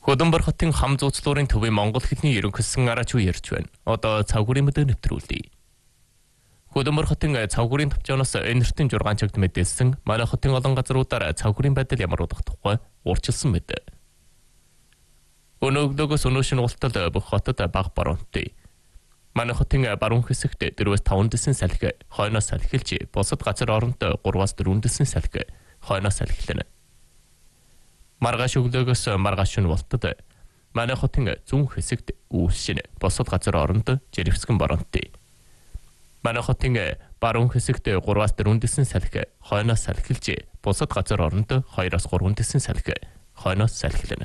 Хөдөнбөр хотын хам зууцлуурын төвийн Монгол хэлний ерөнхийлсөн араач юу ярьж байна. Одоо цавгүрийн мэдээ нэвтрүүлье. Хөдөнбөр хотын цавгүрийн төвчөөс энертийн 6 чагт мэдээлсэн манай хотын олон газруудаар цавгүрийн байдал ямар удах тухай урьдчилсан мэдээ. Өнөөгдөгөөс өнөөшин уултал бүх хотод бага баруунтай. Манай хотын баруун хэсэгт 4-5 дэсэн салхи хойноос салхилж, бусад газар оронд 3-4 дэсэн салхи хойноос салхилна. Маргааш өглөөгөөс маргааш нь болтод манай хотын зүүн хэсэгт үүсшин бусад газар оронд жирэмсгэн баруунтай. Манай хотын баруун хэсэгт 3-4 дэсэн салхи хойноос салхилж, бусад газар оронд 2-3 дэсэн салхи хойноос салхилна.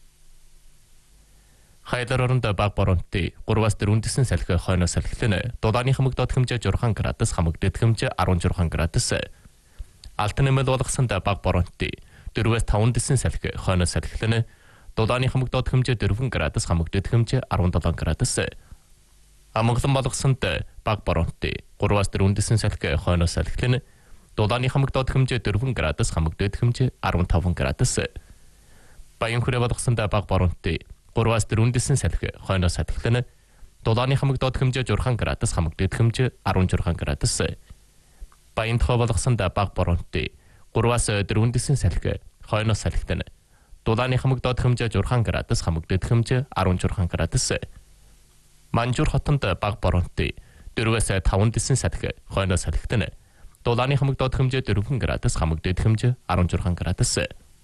Хайдар оронд бага баруунтай 3-4 дэсэн салхи хойноос салхилна. Дулааны хамагдаад хэмжээ 6 градус, хамагдаад хэмжээ 16 градус. Алтан нэмэл болгосонд бага баруунтай 4-5 дэсэн салхи хойноос салхилна. Дулааны хамагдаад хэмжээ 4 градус, хамагдаад хэмжээ 17 градус. Амгалан болгосонд бага баруунтай 3-4 дэсэн салхи хойноос салхилна. Дулааны хамагдаад хэмжээ 4 градус, хамагдаад хэмжээ 15 градус. Баян хүрээ болгосонд бага баруунтай 3-4 дэсэн салхи хойноос салхилна. Дулааны хамагдаад хэмжээ 6 градус, хамагдаад хэмжээ 16 градус. Баян тохой болгосонд бага баруунтай 3-4 дэсэн салхи хойноос салхилна. Дулааны хамагдаад хэмжээ 6 градус, хамагдаад хэмжээ 16 градус. Манжуур хотонд бага баруунтай 4-5 дэсэн салхи хойноос салхилна. Дулааны хамагдаад хэмжээ 4 градус, хамагдаад хэмжээ 16 градус.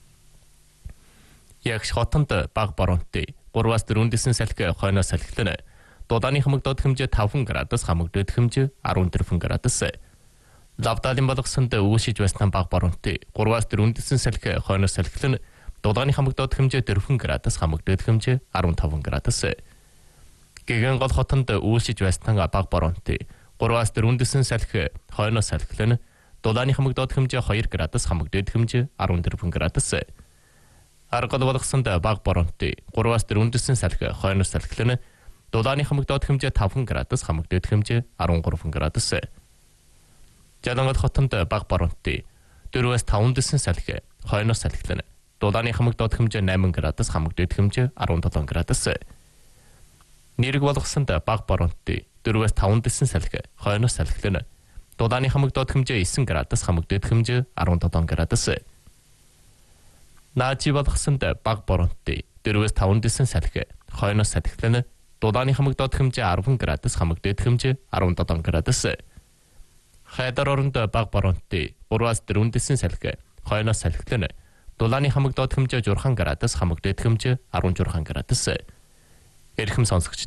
Ягш хотонд бага баруунтай 3-4 дэсэн салхи хойноос салхилна. Дулааны хамагдаад хэмжээ 5 градус, хамагдаад хэмжээ 14 градус. Лавдаалын болгосонд үүсэж байсан бага баруунтай 3-4 дэсэн салхи хойноос салхилна. Дулааны хамагдаад хэмжээ 4 градус, хамагдаад хэмжээ 15 градус. Гэгэн гол хотонд үүсэж байсан бага баруунтай 3-4 дэсэн салхи хойноос салхилна. Дулааны хамагдаад хэмжээ 2 градус, хамагдаад хэмжээ 14 градус. Аргал болгосонд бага баруунтай 3-4 дэсэн салхи хойноос салхилна. Дулааны хамагдаад хэмжээ 5 градус, хамагдаад хэмжээ 13 градус. Жалангал хотонд бага баруунтай 4-5 дэсэн салхи хойноос салхилна. Дулааны хамагдаад хэмжээ 8 градус, хамагдаад хэмжээ 17 градус. Нэрэг болгосонд бага баруунтай 4-5 дэсэн салхи хойноос салхилна. Дулааны хамагдаад хэмжээ 9 градус, хамагдаад хэмжээ 17 градус. Наачи болгосонд бага баруунтай 4-5 дэсэн салхи хойноос салхилна. Дулааны хамагдаад хэмжээ 10 градус, хамагдаад хэмжээ 17 градус. Хайдар оронд бага баруунтай 3-4 дэсэн салхи хойноос салхилна. Дулааны хамагдаад хэмжээ 6 градус, хамагдаад хэмжээ 16 градус. Эрхэм сонсогч